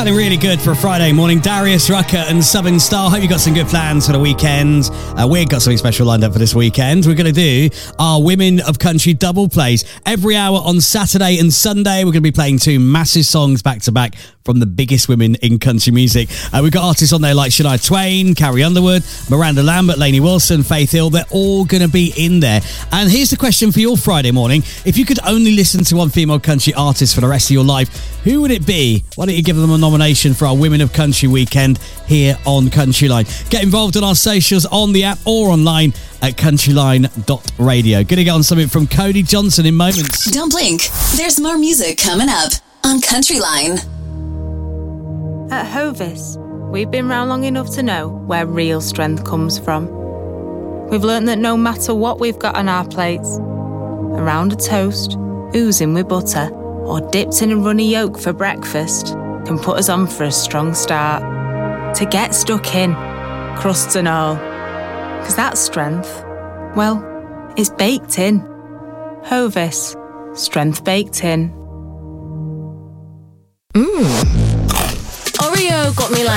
Sounding really good for a Friday morning. Darius Rucker and Southern Star. Hope you got some good plans for the weekend. We've got something special lined up for this weekend. We're going to do our Women of Country double plays. Every hour on Saturday and Sunday, we're going to be playing two massive songs back to back from the biggest women in country music. We've got artists on there like Shania Twain, Carrie Underwood, Miranda Lambert, Lainey Wilson, Faith Hill. They're all going to be in there. And here's the question for your Friday morning. If you could only listen to one female country artist for the rest of your life, who would it be? Why don't you give them a nomination for our Women of Country weekend here on Countryline? Get involved on our socials, on the app or online at countryline.radio. Gonna get on something from Cody Johnson in moments. Don't blink. There's more music coming up on Countryline. At Hovis, we've been round long enough to know where real strength comes from. We've learnt that no matter what we've got on our plates, around a toast, oozing with butter, or dipped in a runny yolk for breakfast, can put us on for a strong start. To get stuck in, crusts and all. 'Cause that strength, well, it's baked in. Hovis, strength baked in. Oreo got me like